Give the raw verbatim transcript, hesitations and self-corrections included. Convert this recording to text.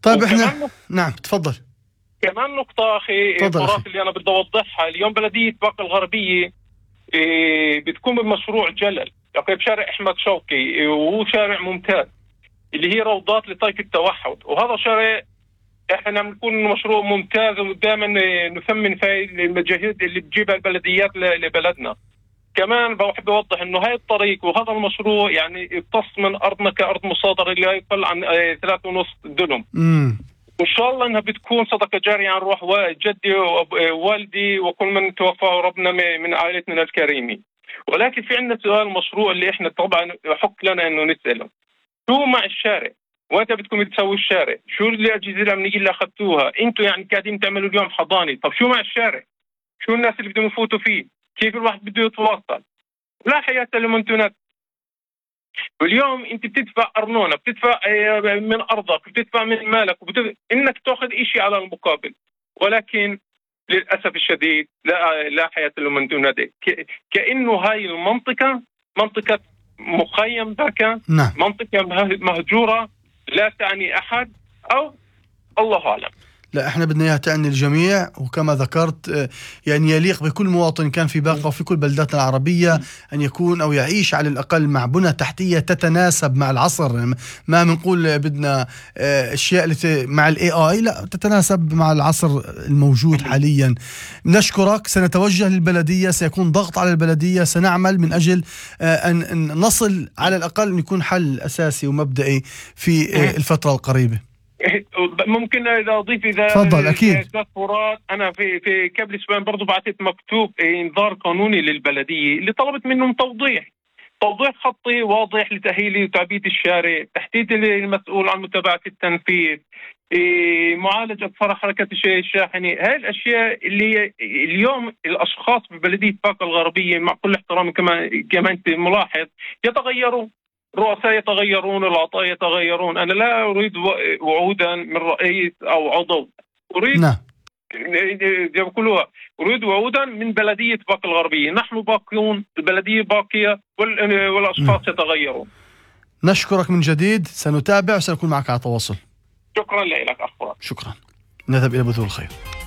طيب احنا نعم تفضل. كمان نقطة أخي التراث اللي أنا بدي أوضحها، اليوم بلدية باقة الغربية إيه بتكون بمشروع جلل بشارع أحمد شوقي، وهو شارع ممتاز اللي هي روضات لطيف التوحد، وهذا شارع احنا بنكون مشروع ممتاز ودائما نثمن في المجاهد اللي بتجيبها البلديات لبلدنا. كمان بحب اوضح انه هاي الطريق وهذا المشروع يعني يقتص من ارضنا كارض مصادره اللي يقل عن ثلاثة ونص دنم. امم وان شاء الله انها بتكون صدقه جاريه عن روح جدي ووالدي وكل من توفى ربنا من عائلتنا الكريمه. ولكن في عندنا سؤال مشروع اللي احنا طبعا يحق لنا انه نساله، شو مع الشارع؟ وانت بدكم تسوي الشارع؟ شو الاجهزه الامنيه اللي اخذتوها؟ انتم يعني قاعدين تعملوا اليوم حضانه، طب شو مع الشارع؟ شو الناس اللي بدهم يفوتوا فيه؟ كيف الواحد بده يتواصل؟ لا حياه لمن تنت. واليوم انت بتدفع ارنونه، بتدفع من ارضك، بتدفع من مالك، وبتدفع انك تاخذ شيء على المقابل، ولكن للاسف الشديد لا لا حياه لمن تنادي. كانه هاي المنطقه منطقه مخيم ذاك، نعم. منطقه مهجوره لا تعني احد، او الله اعلم. لا احنا بدنا اياها تعني الجميع، وكما ذكرت يعني يليق بكل مواطن كان في باقة وفي كل بلداتنا العربية أن يكون أو يعيش على الأقل مع بنى تحتية تتناسب مع العصر. ما بنقول بدنا أشياء مع الاي اي، لا تتناسب مع العصر الموجود حاليا. نشكرك، سنتوجه للبلدية، سيكون ضغط على البلدية، سنعمل من أجل أن نصل على الأقل أن يكون حل أساسي ومبدئي في الفترة القريبة. ممكن اذا اضيف اذا تفضل اكيد. انا في في قبل اسبوعين برضه بعثت مكتوب انذار قانوني للبلديه اللي طلبت منهم توضيح توضيح خطي واضح لتاهيل وتعبيد الشارع، تحديد المسؤول عن متابعه التنفيذ، إيه معالجه فرح حركه الشاحنه. هاي الاشياء اللي اليوم الاشخاص ببلديه باقة الغربيه مع كل احترامي كما كما انت ملاحظ يتغيرون، الرؤساء يتغيرون، العطايا يتغيرون. أنا لا أريد وعودا من رئيس أو عضو، أريد نعم يقولوها أريد وعودا من بلدية باقة الغربية. نحن باقيون، البلدية باقية، والأشخاص م. يتغيرون. نشكرك من جديد، سنتابع وسنكون معك على تواصل. شكرا لك أخوان. شكرا. نذهب إلى بثور الخير.